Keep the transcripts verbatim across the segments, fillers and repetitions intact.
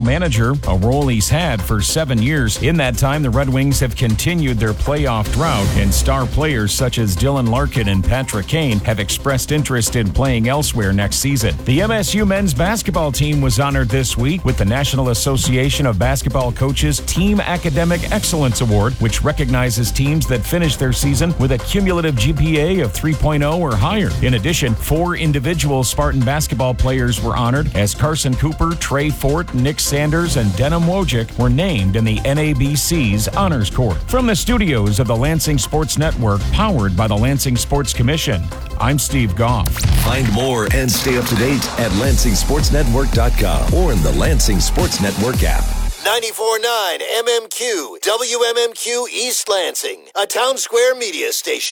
manager, a role he's had for seven years. In that time, the Red Wings have continued their playoff drought, and star players such as Dylan Larkin and Patrick Kane have expressed interest in playing elsewhere next season. The M S U men's basketball team was honored this week with the National Association of Basketball Coaches Team Academic Excellence Award, which recognizes teams that finish their season with a cumulative G P A of three point oh or higher. In addition, four individual Spartan basketball players were honored as Carson Cooper, Trey Fort, Nick Sanders, and Denim Wojcik were named in the N A B C's Honors Court. From the studios of the Lansing Sports Network, powered by the Lansing Sports Commission, I'm Steve Goff. Find more and stay up to date at Lansing Sports Network dot com or in the Lansing Sports Network app. ninety-four point nine M M Q, W M M Q East Lansing, a Town Square media station.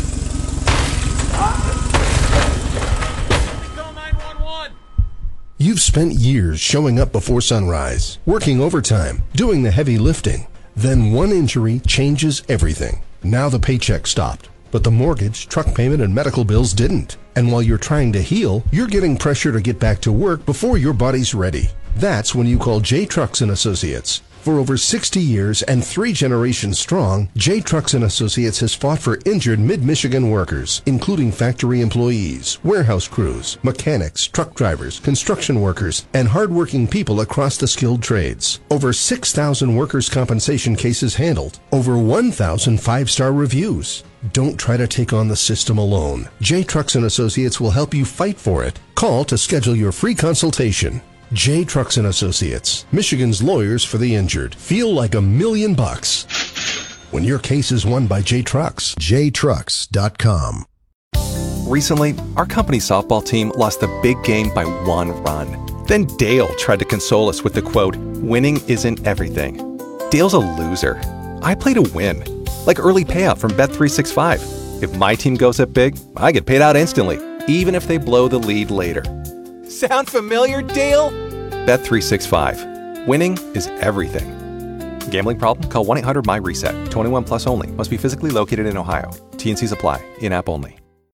You've spent years showing up before sunrise, working overtime, doing the heavy lifting. Then one injury changes everything. Now the paycheck stopped, but the mortgage, truck payment, and medical bills didn't. And while you're trying to heal, you're getting pressure to get back to work before your body's ready. That's when you call J Trucks and Associates. For over sixty years and three generations strong, J Trucks and Associates has fought for injured mid-Michigan workers, including factory employees, warehouse crews, mechanics, truck drivers, construction workers, and hardworking people across the skilled trades. Over six thousand workers' compensation cases handled. Over one thousand five-star reviews. Don't try to take on the system alone. J Trucks and Associates will help you fight for it. Call to schedule your free consultation. J Trucks and Associates, Michigan's lawyers for the injured. Feel like a million bucks when your case is won by J Trucks. J Trucks dot com. Recently, our company softball team lost the big game by one run. Then Dale tried to console us with the quote, "Winning isn't everything." Dale's a loser. I play to win. Like early payout from Bet three sixty-five. If my team goes up big, I get paid out instantly, even if they blow the lead later. Sound familiar, Dale? Bet three sixty-five. Winning is everything. Gambling problem? Call one eight hundred M Y RESET. twenty-one plus only. Must be physically located in Ohio. T and C's apply. In-app only.